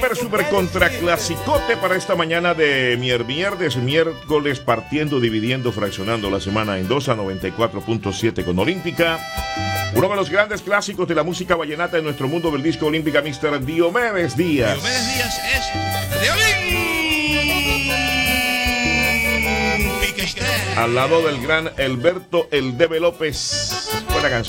Super contra clasicote para esta mañana de miércoles, partiendo, dividiendo, fraccionando la semana en dos a 94.7 con Olímpica. Uno de los grandes clásicos de la música vallenata en nuestro mundo del disco Olímpica, Mr. Diomedes Díaz. Diomedes Díaz es de Olímpica. Al lado del gran Alberto El Debe López. Buena canción.